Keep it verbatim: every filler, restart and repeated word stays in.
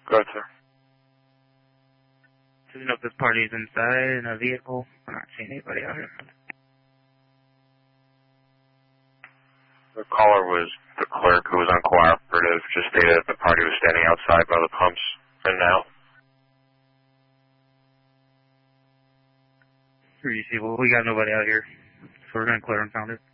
Go ahead, sir. Do you know if this party is inside in a vehicle? I'm not seeing anybody out here. The caller was the clerk who was uncooperative, just stated that the party was standing outside by the pumps for now. Sure, you see, well, we got nobody out here, so we're going to clear and found it.